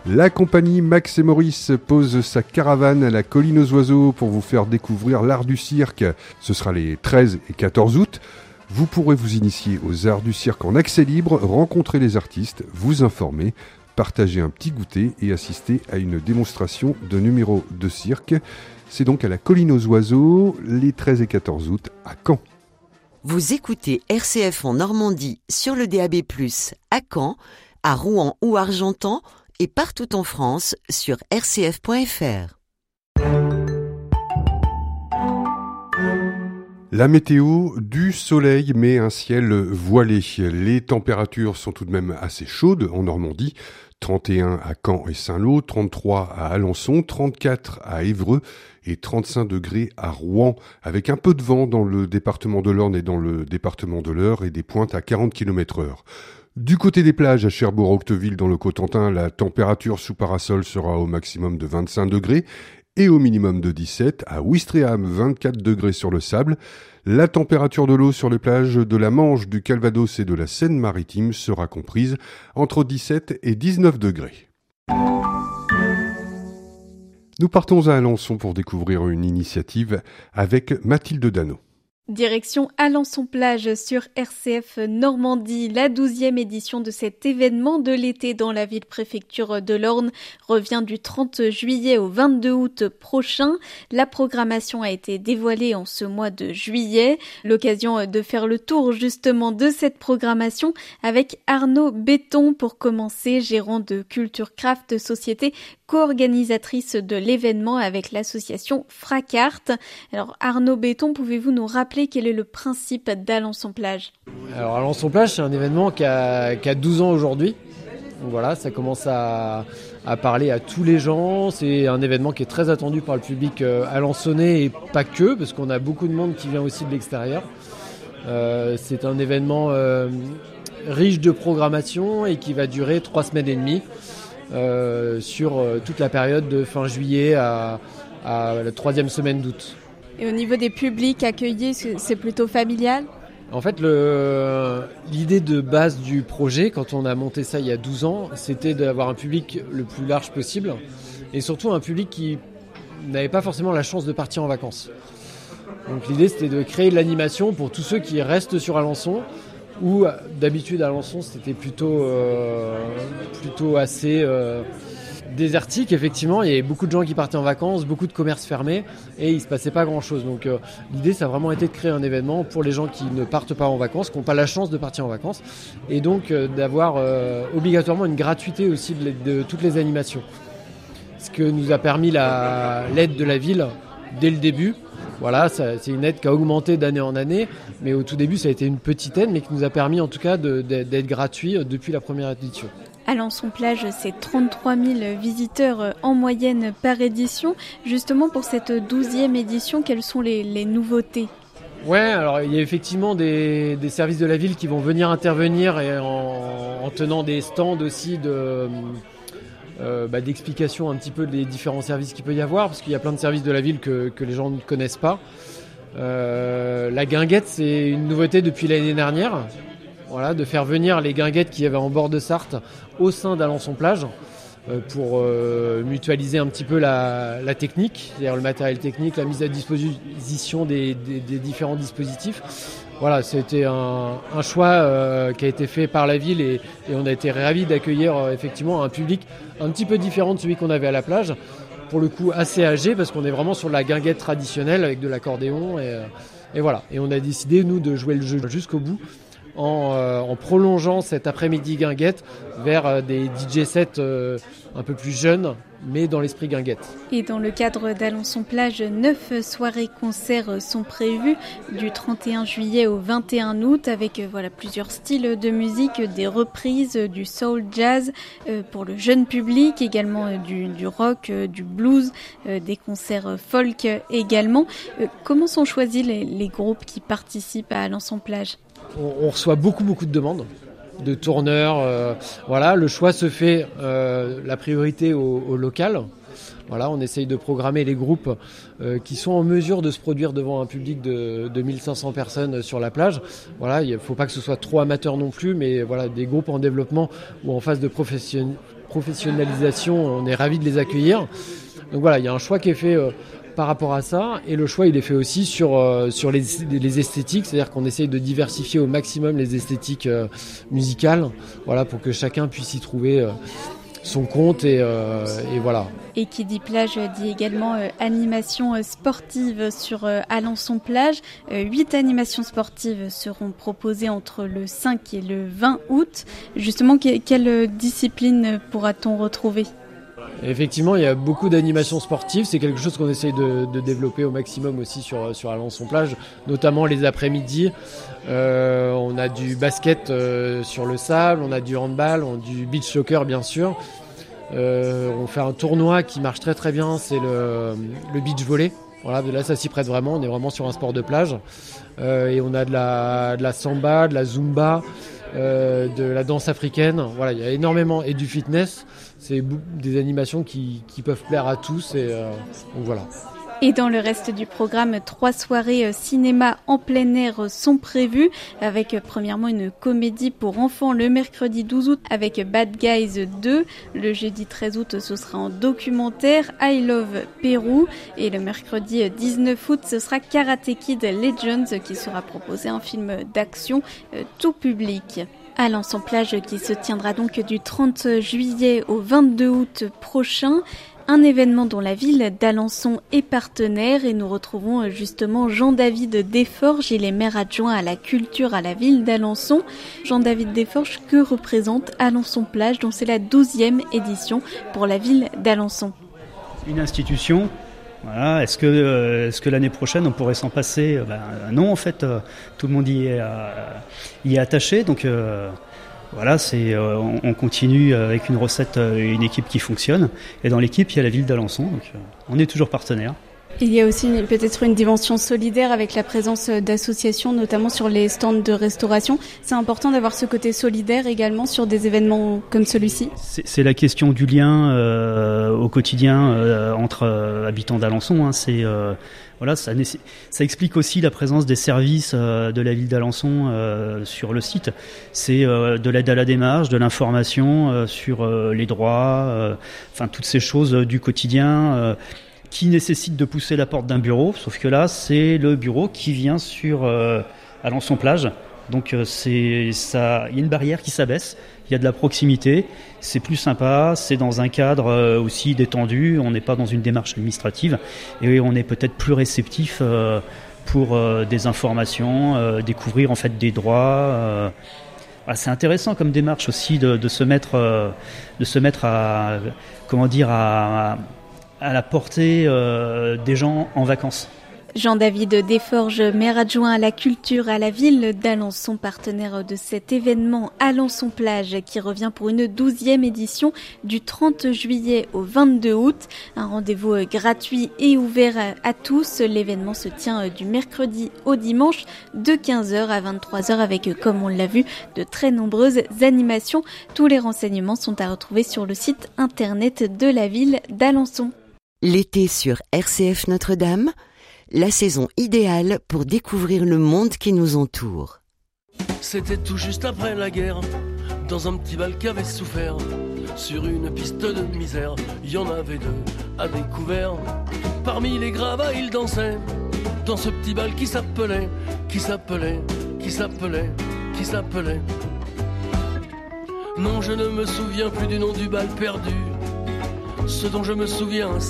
La compagnie Max et Maurice pose sa caravane à la Colline aux Oiseaux pour vous faire découvrir l'art du cirque. Ce sera les 13 et 14 août. Vous pourrez vous initier aux arts du cirque en accès libre, rencontrer les artistes, vous informer, partager un petit goûter et assister à une démonstration de numéros de cirque. C'est donc à la Colline aux Oiseaux, les 13 et 14 août à Caen. Vous écoutez RCF en Normandie sur le DAB+, à Caen, à Rouen ou Argentan et partout en France sur rcf.fr. La météo, du soleil mais un ciel voilé. Les températures sont tout de même assez chaudes en Normandie. 31 à Caen et Saint-Lô, 33 à Alençon, 34 à Évreux et 35 degrés à Rouen, avec un peu de vent dans le département de l'Orne et dans le département de l'Eure et des pointes à 40 km/h. Du côté des plages, à Cherbourg-Octeville dans le Cotentin, la température sous parasol sera au maximum de 25 degrés et au minimum de 17. À Ouistreham, 24 degrés sur le sable. La température de l'eau sur les plages de la Manche, du Calvados et de la Seine-Maritime sera comprise entre 17 et 19 degrés. Nous partons à Alençon pour découvrir une initiative avec Mathilde Dano. Direction Alençon-Plage sur RCF Normandie. La 12e édition de cet événement de l'été dans la ville-préfecture de l'Orne revient du 30 juillet au 22 août prochain. La programmation a été dévoilée en ce mois de juillet. L'occasion de faire le tour justement de cette programmation avec Arnaud Béton pour commencer, gérant de Culture Craft Société, co-organisatrice de l'événement avec l'association Fracart. Alors Arnaud Béton, pouvez-vous nous rappeler quel est le principe d'Alençon-Plage ? Alors Alençon-Plage, c'est un événement qui a 12 ans aujourd'hui. Donc voilà, ça commence à parler à tous les gens. C'est un événement qui est très attendu par le public alençonnais et pas que, parce qu'on a beaucoup de monde qui vient aussi de l'extérieur. C'est un événement riche de programmation et qui va durer 3 semaines et demie sur toute la période de fin juillet à la 3e semaine d'août. Et au niveau des publics accueillis, c'est plutôt familial ? En fait, l'idée de base du projet, quand on a monté ça il y a 12 ans, c'était d'avoir un public le plus large possible et surtout un public qui n'avait pas forcément la chance de partir en vacances. Donc l'idée, c'était de créer de l'animation pour tous ceux qui restent sur Alençon, où d'habitude à Alençon, c'était plutôt assez désertique, effectivement. Il y avait beaucoup de gens qui partaient en vacances, beaucoup de commerces fermés et il ne se passait pas grand-chose. Donc l'idée, ça a vraiment été de créer un événement pour les gens qui ne partent pas en vacances, qui n'ont pas la chance de partir en vacances et donc d'avoir obligatoirement une gratuité aussi de toutes les animations. Ce que nous a permis l'aide de la ville dès le début. Voilà, c'est une aide qui a augmenté d'année en année, mais au tout début, ça a été une petite aide, mais qui nous a permis en tout cas d'être gratuit depuis la première édition. Alençon-Plage, c'est 33 000 visiteurs en moyenne par édition. Justement, pour cette 12e édition, quelles sont les nouveautés ? Ouais, alors il y a effectivement des services de la ville qui vont venir intervenir et en tenant des stands aussi d'explication un petit peu des différents services qu'il peut y avoir, parce qu'il y a plein de services de la ville que les gens ne connaissent pas. La guinguette, c'est une nouveauté depuis l'année dernière. Voilà, de faire venir les guinguettes qu'il y avait en bord de Sarthe au sein d'Alençon-Plage pour mutualiser un petit peu la technique, c'est-à-dire le matériel technique, la mise à disposition des différents dispositifs. Voilà, c'était un choix qui a été fait par la ville et on a été ravis d'accueillir effectivement un public un petit peu différent de celui qu'on avait à la plage, pour le coup assez âgé parce qu'on est vraiment sur la guinguette traditionnelle avec de l'accordéon et voilà. Et on a décidé, nous, de jouer le jeu jusqu'au bout en prolongeant cet après-midi guinguette vers des DJ sets un peu plus jeunes, mais dans l'esprit guinguette. Et dans le cadre d'Alençon-Plage, 9 soirées-concerts sont prévues du 31 juillet au 21 août avec plusieurs styles de musique, des reprises, du soul jazz pour le jeune public, également du rock, du blues, des concerts folk également. Comment sont choisis les groupes qui participent à Alençon-Plage ? On reçoit beaucoup de demandes de tourneurs. Voilà, le choix se fait la priorité au local. Voilà, on essaye de programmer les groupes qui sont en mesure de se produire devant un public de 1500 personnes sur la plage. Voilà, il ne faut pas que ce soit trop amateur non plus, mais voilà, des groupes en développement ou en phase de professionnalisation, on est ravis de les accueillir. Donc voilà, il y a un choix qui est fait par rapport à ça, et le choix il est fait aussi sur les esthétiques, c'est-à-dire qu'on essaye de diversifier au maximum les esthétiques musicales, voilà, pour que chacun puisse y trouver son compte et voilà. Et qui dit plage dit également animation sportive sur Alençon-Plage. 8 animations sportives seront proposées entre le 5 et le 20 août. Justement, quelle discipline pourra-t-on retrouver ? Effectivement, il y a beaucoup d'animations sportives. C'est quelque chose qu'on essaye de développer au maximum aussi sur Alençon-Plage, notamment les après-midi. On a du basket sur le sable, on a du handball, on a du beach soccer bien sûr. On fait un tournoi qui marche très très bien, c'est le beach volley. Voilà, là ça s'y prête vraiment, on est vraiment sur un sport de plage. Et on a de la samba, de la zumba, de la danse africaine. Voilà, il y a énormément, et du fitness. C'est des animations qui peuvent plaire à tous. Donc voilà. Et dans le reste du programme, 3 soirées cinéma en plein air sont prévues, avec premièrement une comédie pour enfants le mercredi 12 août avec Bad Guys 2. Le jeudi 13 août, ce sera en documentaire I Love Pérou. Et le mercredi 19 août, ce sera Karate Kid Legends qui sera proposé, un film d'action tout public. Alençon-Plage qui se tiendra donc du 30 juillet au 22 août prochain. Un événement dont la ville d'Alençon est partenaire, et nous retrouvons justement Jean-David Desforges, il est maire adjoint à la culture à la ville d'Alençon. Jean-David Desforges, que représente Alençon-Plage, dont c'est la 12e édition pour la ville d'Alençon ? Une institution. Voilà. Est-ce que l'année prochaine on pourrait s'en passer ? Non, en fait, tout le monde y est attaché, donc voilà, on continue avec une recette, une équipe qui fonctionne, et dans l'équipe il y a la ville d'Alençon, donc on est toujours partenaire. Il y a aussi peut-être une dimension solidaire avec la présence d'associations, notamment sur les stands de restauration. C'est important d'avoir ce côté solidaire également sur des événements comme celui-ci. C'est la question du lien au quotidien entre habitants d'Alençon. Voilà, ça explique aussi la présence des services de la ville d'Alençon sur le site. C'est de l'aide à la démarche, de l'information sur les droits, toutes ces choses du quotidien qui nécessitent de pousser la porte d'un bureau. Sauf que là, c'est le bureau qui vient sur Alençon-Plage. Donc il y a une barrière qui s'abaisse, il y a de la proximité, c'est plus sympa, c'est dans un cadre aussi détendu, on n'est pas dans une démarche administrative et on est peut-être plus réceptif pour des informations, découvrir en fait des droits. C'est intéressant comme démarche aussi de se mettre à la portée des gens en vacances. Jean-David Desforges, maire adjoint à la culture à la ville d'Alençon, partenaire de cet événement Alençon-Plage qui revient pour une 12e édition du 30 juillet au 22 août. Un rendez-vous gratuit et ouvert à tous. L'événement se tient du mercredi au dimanche de 15h à 23h avec, comme on l'a vu, de très nombreuses animations. Tous les renseignements sont à retrouver sur le site internet de la ville d'Alençon. L'été sur RCF Notre-Dame, la saison idéale pour découvrir le monde qui nous entoure. C'était tout juste après la guerre, dans un petit bal qui avait souffert. Sur une piste de misère, il y en avait 2 à découvert. Parmi les gravats, ils dansaient, dans ce petit bal qui s'appelait. Non, je ne me souviens plus du nom du bal perdu. Ce dont je me souviens,